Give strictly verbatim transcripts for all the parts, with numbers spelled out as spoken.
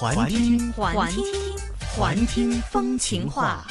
环听环听环听风情话。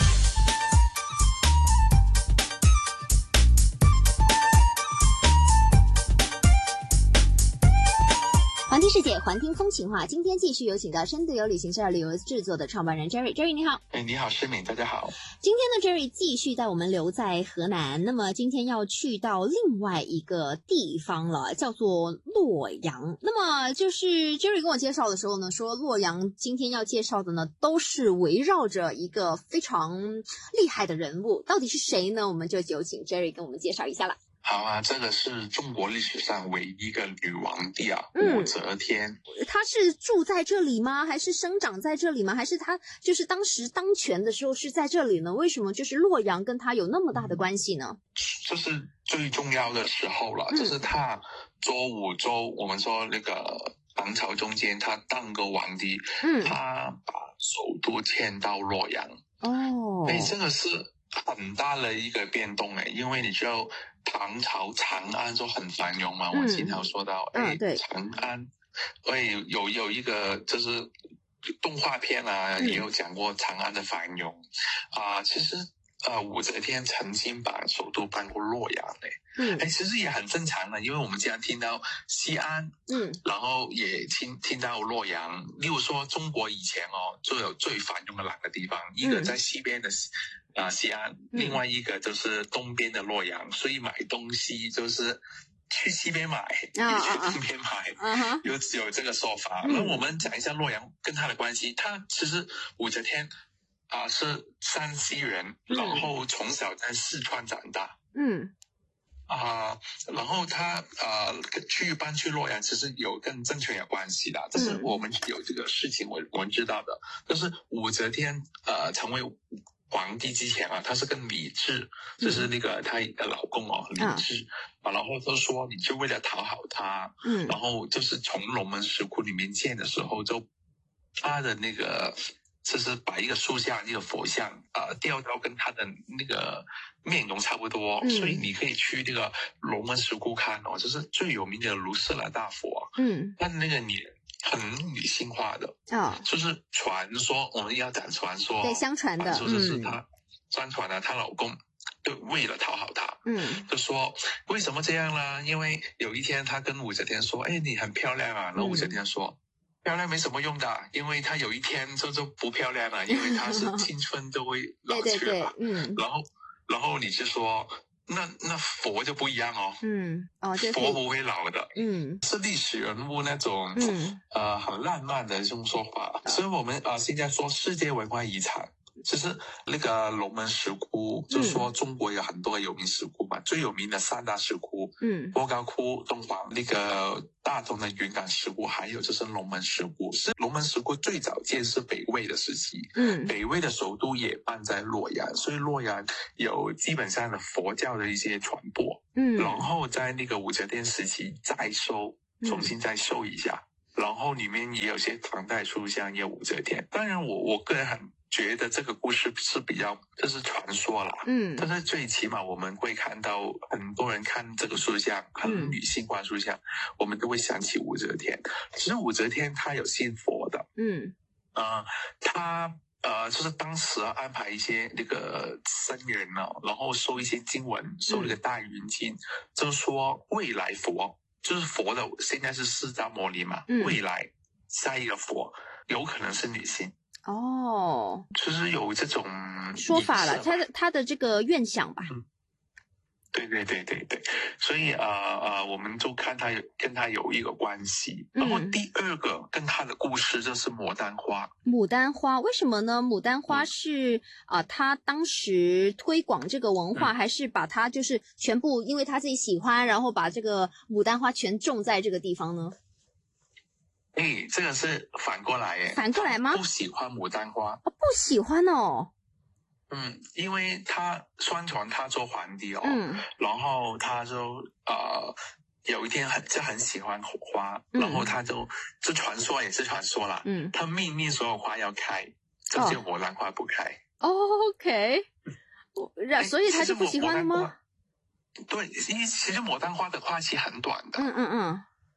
环听世界，环听风情话。今天继续有请到深度游旅行社旅游制作的创办人 Jerry。Jerry 你好。 哎，你好，诗敏，大家好。 今天呢 ，Jerry 继续带我们留在河南。那么今天要去到另外一个地方了，叫做洛阳。那么就是 Jerry 跟我介绍的时候呢，说洛阳今天要介绍的呢，都是围绕着一个非常厉害的人物。到底是谁呢？我们就有请 Jerry 跟我们介绍一下了。 好啊，这个是中国历史上唯一一个女皇帝啊， 嗯、 武则天。 她是住在这里吗？还是生长在这里吗？还是她就是当时当权的时候是在这里呢？为什么就是洛阳跟她有那么大的关系呢？ 这是最重要的时候了，嗯、就是她周武周，我们说那个唐朝中间，她当个皇帝，嗯，她把首都迁到洛阳。 哦， 哎，这个是很大的一个变动哎，因为你知道唐朝长安就很繁荣嘛，嗯、我经常说到，哎、嗯，长安，哎，有有一个就是动画片啊，嗯、也有讲过长安的繁荣啊、呃。其实呃，武则天曾经把首都搬过洛阳嘞，嗯，哎，其实也很正常的，因为我们经常听到西安，嗯，然后也听听到洛阳。例如说，中国以前哦，就有最繁荣的两个地方，嗯、一个在西边的。啊，西安，另外一个就是东边的洛阳，嗯、所以买东西就是去西边买，也、啊、去东边买，啊、有有这个说法。那、嗯、我们讲一下洛阳跟他的关系。他其实武则天啊、呃、是山西人，嗯、然后从小在四川长大，嗯。啊、呃，然后他呃去搬去洛阳，其实有跟政权有关系的，这是我们有这个事情我我们知道的。就是武则天呃成为皇帝之前啊，他是跟李治，就是那个他的老公哦，李治啊，然后就说你就为了讨好他，嗯，然后就是从龙门石窟里面建的时候，就他的那个就是把一个塑像、一个佛像啊、呃、吊到跟他的那个面容差不多，嗯、所以你可以去那个龙门石窟看哦，就是最有名的卢舍那大佛，嗯，他的那个脸很女性化的啊、哦，就是传说，我们要讲传说， 对，相传的， 传说就是她，相传的她老公就为了讨好她，嗯，就说为什么这样呢？因为有一天他跟武则天说，哎，你很漂亮啊，然后武则天说。嗯漂亮没什么用的，因为她有一天就就不漂亮了，因为她是青春都会老去了。对对对，嗯。然后，然后你就说，那那佛就不一样哦，嗯，哦，佛不会老的，嗯，是历史人物那种，嗯，呃，很浪漫的这种说法。所以我们啊、呃，现在说世界文化遗产。其实那个龙门石窟，就是说中国有很多有名石窟嘛，嗯、最有名的三大石窟，嗯，波高窟、东皇那个大同的云冈石窟，还有就是龙门石窟。是龙门石窟最早建是北魏的时期，嗯，北魏的首都也办在洛阳，所以洛阳有基本上的佛教的一些传播，嗯，然后在那个武则天时期再收，重新再收一下，嗯、然后里面也有些唐代塑像，也有武则天。当然我，我我个人很。觉得这个故事是比较，这是传说啦，嗯，但是最起码我们会看到很多人看这个塑像，很女性化塑像，嗯、我们都会想起武则天。其实武则天她有信佛的，嗯，呃，她呃就是当时安排一些那个僧人哦，然后收一些经文，收那个大云经，嗯、就是说未来佛就是佛的，现在是释迦牟尼嘛，嗯、未来下一个佛有可能是女性。 哦， 就是有这种说法了，他的他的这个愿想吧。 嗯，对对对对对，所以呃呃，我们就看他有跟他有一个关系。然后第二个跟他的故事就是牡丹花。 牡丹花为什么呢？牡丹花是啊、嗯呃，他当时推广这个文化，嗯、还是把它就是全部因为他自己喜欢，然后把这个牡丹花全种在这个地方呢？ 哎，这个是反过来耶， 反过来吗？ 不喜欢牡丹花， 哦，不喜欢哦。 嗯，因为他宣传他做皇帝哦，嗯，然后他就呃有一天很就很喜欢花，嗯、然后他就这传说也是传说啦，嗯，他命令所有花要开，就只有牡丹花不开。 哦 OK， 所以他就不喜欢了吗？ 对，因为其实牡丹花的花期很短的。 嗯嗯嗯。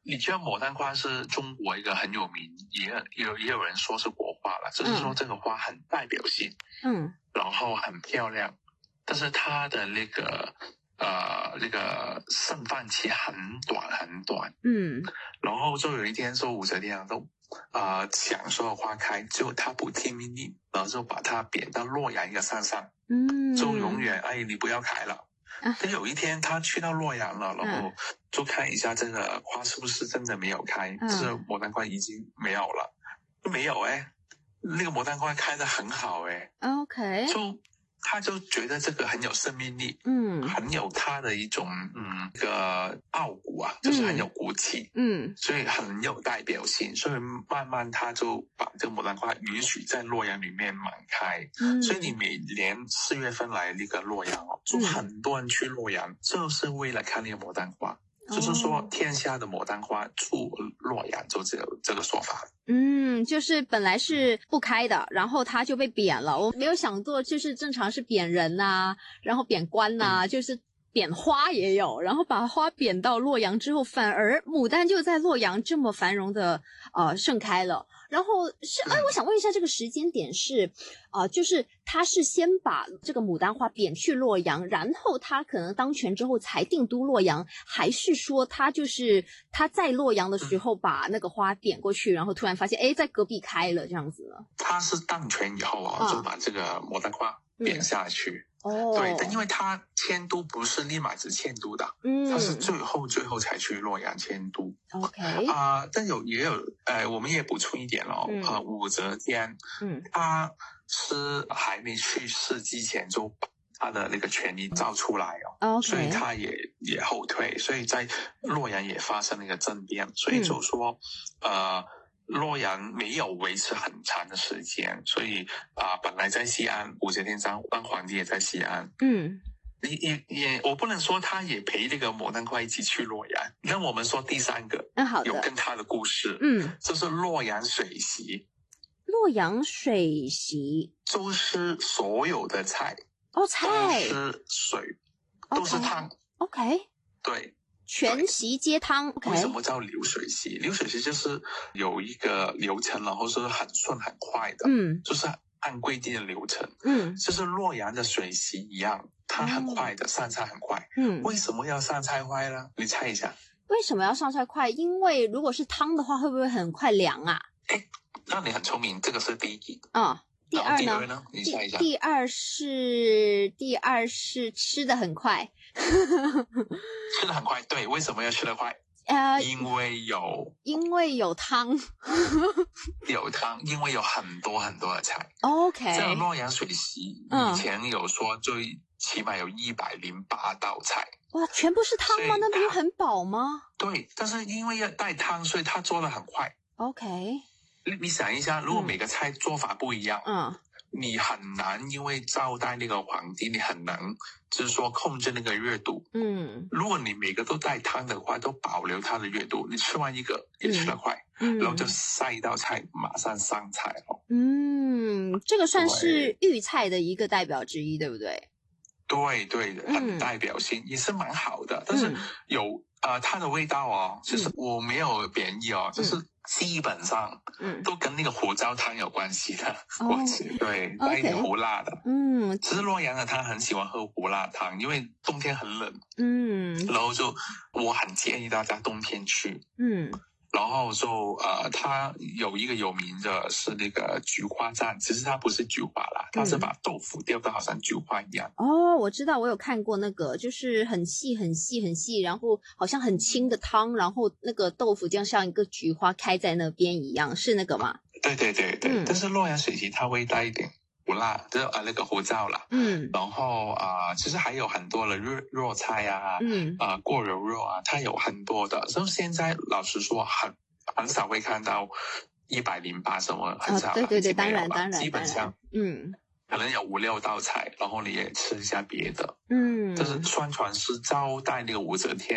你知道牡丹花是中国一个很有名，也有也有人说是国花了，就是说这个花很代表性， 嗯， 然后很漂亮，但是它的那个呃那个盛放期很短很短， 嗯， 然后就有一天说武则天都呃想说花开，就他不听命令，然后就把它贬到洛阳一个山上， 嗯， 就永远哎你不要开了。但有一天他去到洛阳了，然后就看一下这个花是不是真的没有开， 嗯、 这牡丹花已经没有了，没有哎，那个牡丹花开得很好哎 ，OK， 就他就觉得这个很有生命力， 嗯， 很有他的一种嗯一个傲骨啊，就是很有骨气， 嗯， 所以很有代表性，所以慢慢他就把这个牡丹花允许在洛阳里面满开，嗯，所以你每年四月份来那个洛阳哦，就很多人去洛阳，就是为了看那个牡丹花。就是说，天下的牡丹花出洛阳，就只有这个说法。 嗯，就是本来是不开的，然后它就被贬了。我没有想过，就是正常是贬人呐、啊，然后贬官呐、啊，嗯、就是贬花也有，然后把花贬到洛阳之后，反而牡丹就在洛阳这么繁荣的呃盛开了。然后是，哎，我想问一下，这个时间点是，呃，就是他是先把这个牡丹花贬去洛阳，然后他可能当权之后才定都洛阳，还是说他就是他在洛阳的时候把那个花贬过去，然后突然发现，哎，在隔壁开了这样子呢？ 他是当权以后啊，就把这个牡丹花贬下去。嗯、哦，对，但因为他迁都不是立马就迁都的，嗯，他是最后最后才去洛阳迁都。 OK， 啊、呃，但有也有，呃，我们也补充一点哦，嗯、呃，武则天，嗯，他是还没去世之前就把他的那个权力造出来哦， okay, 所以他也也后退，所以在洛阳也发生了一个政变，所以就说，嗯、呃。洛阳没有维持很长的时间，所以啊、呃，本来在西安，武则天当当皇帝也在西安。嗯，也也也，我不能说他也陪那个牡丹花一起去洛阳。那我们说第三个， 嗯，好的， 有跟他的故事， 嗯， 就是洛阳水席。 洛阳水席就是所有的菜哦，菜都是水， okay, 都是汤。 OK， 对。 全席皆汤， okay. 为什么叫流水席？流水席就是有一个流程，然后是很顺很快的，嗯，就是按规定的流程，嗯，就是洛阳的水席一样，它很快的，嗯、上菜很快，嗯，为什么要上菜快呢？你猜一下， 为什么要上菜快？因为如果是汤的话，会不会很快凉啊？ 哎，那你很聪明，这个是第一啊。哦第二呢？ 第二呢？你猜一下。 第二是第二是吃的很快， 吃的很快。对，为什么要吃得快？呃，因为有， 因为有汤， 有汤，因为有很多很多的菜。 OK， 这个洛阳水席以前有说，最起码有一百零八道菜。 哇，全部是汤吗？那不是很饱吗？ 对，但是因为要带汤，所以它做得很快。 OK。 你你想一下，如果每个菜做法不一样，嗯，你很难因为招待那个皇帝，你很难就是说控制那个热度，嗯，如果你每个都带汤的话，都保留它的热度，你吃完一个也吃得快，嗯，然后就下一道菜马上上菜了。 嗯，这个算是豫菜的一个代表之一，对不对？ 对对的，很代表性，嗯、也是蛮好的，但是有呃它的味道哦，就是我没有贬义哦，嗯、就是。基本上，嗯，都跟那个胡椒汤有关系的， 哦、 我对，带一点胡辣的， 嗯， 其实洛阳的他很喜欢喝胡辣汤，因为冬天很冷， 嗯， 然后就我很建议大家冬天去， 嗯。 然后就呃，它有一个有名的是那个菊花蘸，其实它不是菊花啦，它是把豆腐雕得好像菊花一样。 哦，我知道，我有看过那个，就是很细很细很细，然后好像很清的汤，然后那个豆腐就像一个菊花开在那边一样，是那个吗？ 对对对对，嗯、但是洛阳水席它会带一点胡辣，就是呃那个胡椒啦，嗯，然后啊、呃，其实还有很多的热热菜啊，嗯，啊、呃、过油肉啊，它有很多的，所以现在老实说很很少会看到一百零八什么，很少、 哦，对对对，当然当然， 基本上，嗯，可能有五六道菜，然后你也吃一下别的，嗯，这是宣传是招待那个武则天的，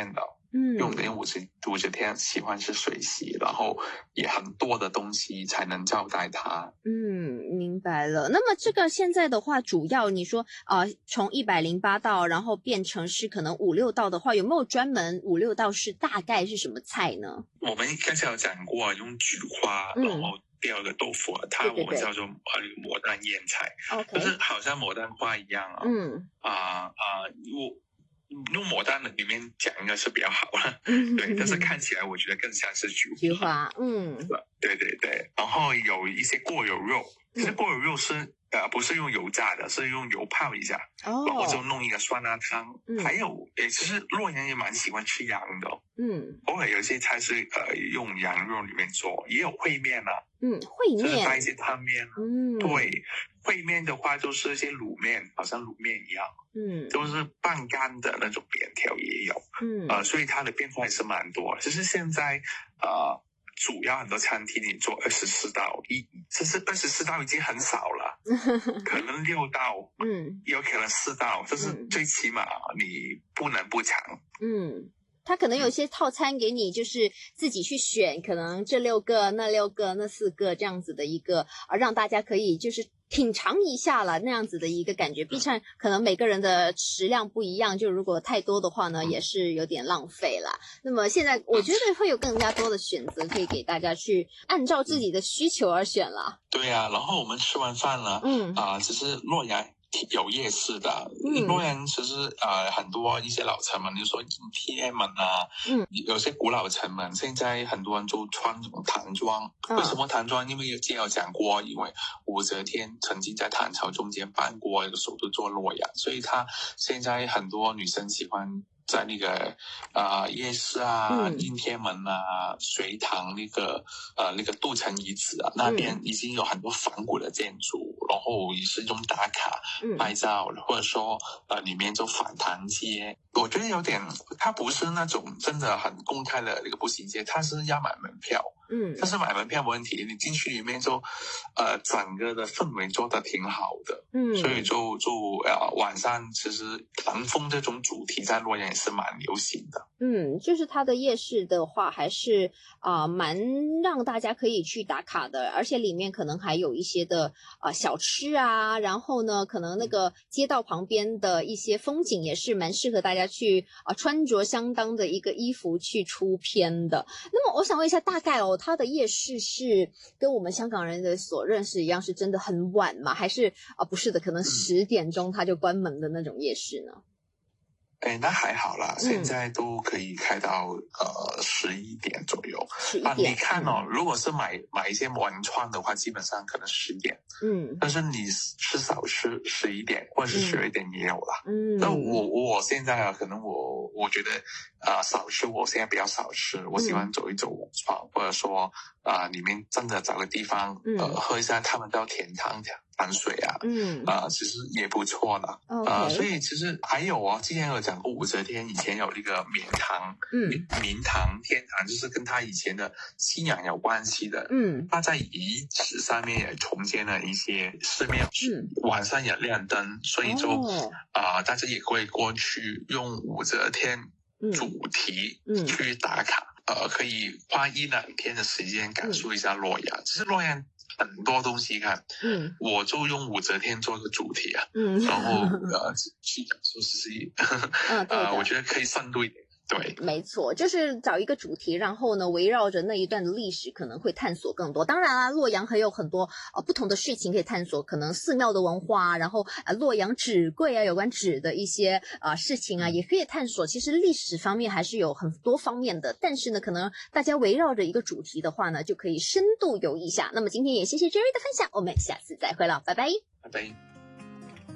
嗯， 因为我们武则武则天喜欢吃水席，然后也很多的东西才能招待他。 嗯，明白了。那么这个现在的话，主要你说啊，呃，从一百零八道，然后变成是可能五六道的话，有没有专门五六道是大概是什么菜呢？ 我们刚才有讲过，用菊花，嗯，然后第二个豆腐，它我们叫做呃牡丹腌菜，就是好像牡丹花一样啊。嗯啊啊，我。用牡丹的里面讲应该是比较好了，嗯，对，但是看起来我觉得更像是菊花。 菊花，嗯， 对对对，然后有一些过油肉，其实过油肉是呃不是用油炸的，是用油泡一下，哦，然后就弄一个酸辣汤。嗯，还有诶，其实洛阳也蛮喜欢吃羊的，嗯，偶尔有些菜是呃用羊肉里面做，也有烩面啊， 嗯，烩面就是带一些汤面，嗯，对。烩面的话就是一些卤面，好像卤面一样，嗯，就是半干的那种面条也有，嗯，呃，所以它的变化也是蛮多。其实现在呃，主要很多餐厅你做二十四道，一其实二十四道已经很少了，可能六道，嗯，有可能四道，就是最起码你不能不尝， 嗯。他可能有些套餐给你，就是自己去选，可能这六个、那六个、那四个这样子的一个，啊，让大家可以就是品尝一下了那样子的一个感觉。毕竟可能每个人的食量不一样，就如果太多的话呢，也是有点浪费啦。那么现在我觉得会有更加多的选择，可以给大家去按照自己的需求而选啦。 对啊，然后我们吃完饭了，嗯啊、呃，只是洛阳。有夜市的，洛阳其实呃很多一些老城门，比如说应天门啊，嗯，有些古老城门，现在很多人都穿这种唐装。哦，为什么唐装？因为之前有讲过，因为武则天曾经在唐朝中间搬过一个首都做洛阳，所以她现在很多女生喜欢在那个啊、呃、夜市啊、应天门啊、隋唐那个呃那个杜城遗址啊，那边已经有很多仿古的建筑，然后也是用打卡拍照，或者说呃里面就反唐街，我觉得有点，它不是那种真的很公开的那个步行街，它是要买门票。嗯，但是买门票没问题，你进去里面就，呃，整个的氛围做得挺好的，嗯，所以就就呃晚上其实唐风这种主题在洛阳也是蛮流行的。 嗯，就是它的夜市的话，还是啊、呃、蛮让大家可以去打卡的，而且里面可能还有一些的啊、呃、小吃啊，然后呢，可能那个街道旁边的一些风景也是蛮适合大家去啊、呃、穿着相当的一个衣服去出片的。那么我想问一下，大概哦。它的夜市是跟我们香港人的所认识一样，是真的很晚吗？还是啊不是的，可能十点钟它就关门的那种夜市呢？ 哎，那还好啦，嗯、现在都可以开到呃十一点左右。 十一点，啊， 你看哦，嗯、如果是买买一些文创的话，基本上可能十点。嗯，但是你吃少吃十一点或者是十二点也有啦。嗯，那我我现在啊，可能我我觉得啊、呃、少吃，我现在比较少吃，我喜欢走一走文创，嗯、或者说啊、呃、里面真的找个地方呃喝一下他们叫甜汤的。糖水啊，嗯啊、呃，其实也不错的，啊、okay. 呃，所以其实还有啊，之前有讲过武则天以前有那个明堂，嗯，明堂天堂，就是跟她以前的信仰有关系的，嗯，她在遗址上面也重建了一些寺庙，嗯，晚上也亮灯，所以就啊、呃，大家也会过去用武则天主题去打卡，嗯嗯、呃，可以花一两天的时间感受一下洛阳，其实洛阳。很多东西看，嗯，我就用武则天做一个主题啊，嗯，然后呃去讲述是，嗯，对呃，我觉得可以深度一点。对， 没错，就是找一个主题，然后呢，围绕着那一段的历史，可能会探索更多。当然啦，洛阳还有很多呃不同的事情可以探索，可能寺庙的文化，然后呃洛阳纸贵啊，有关纸的一些啊、呃、事情啊，也可以探索。其实历史方面还是有很多方面的，但是呢，可能大家围绕着一个主题的话呢，就可以深度游一下。那么今天也谢谢 Jerry 的分享，我们下次再会了，拜拜， 拜拜。